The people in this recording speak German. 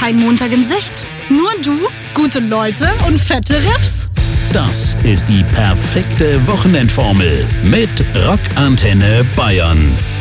ein Montag in Sicht. Nur du, gute Leute und fette Riffs. Das ist die perfekte Wochenendformel mit Rock Antenne Bayern.